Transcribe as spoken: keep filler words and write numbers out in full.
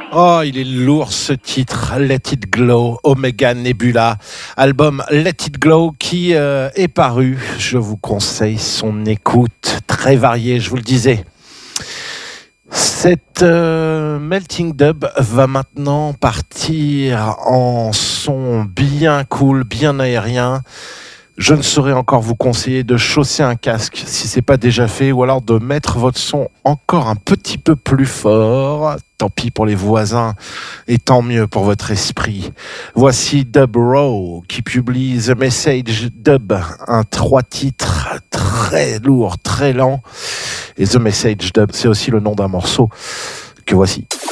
Oh, il est lourd ce titre, Let It Glow, Omega Nebula, album Let It Glow qui euh, est paru. Je vous conseille son écoute, très variée, je vous le disais. Cette euh, Melting Dub va maintenant partir en son bien cool, bien aérien. Je ne saurais encore vous conseiller de chausser un casque si ce n'est pas déjà fait, ou alors de mettre votre son encore un petit peu plus fort. Tant pis pour les voisins et tant mieux pour votre esprit. Voici Dub Raw qui publie The Message Dub, un trois titres très lourd, très lent. Et The Message Dub, c'est aussi le nom d'un morceau que voici.